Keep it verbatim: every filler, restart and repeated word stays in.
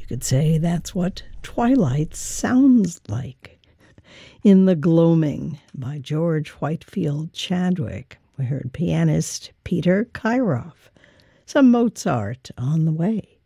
could say that's what twilight sounds like. In The Gloaming by George Whitefield Chadwick, we heard pianist Peter Kairoff. Some Mozart on the way.